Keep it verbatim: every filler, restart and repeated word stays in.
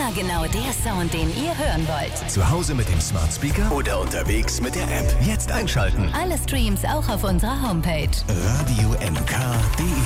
Immer genau der Sound, den ihr hören wollt. Zu Hause mit dem Smart Speaker oder unterwegs mit der App. Jetzt einschalten. Alle Streams auch auf unserer Homepage. radio n k punkt d e